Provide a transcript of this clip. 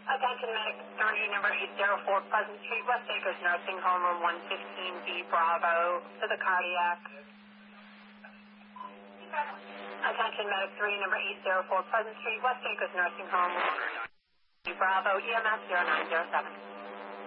Attention Medic 3, number 804 Pleasant Street, West Acres Nursing Home, room 115B, Bravo, to the cardiac. Attention Medic 3, number 804 Pleasant Street, West Acres Nursing Home, room 115B, Bravo, EMS 0907.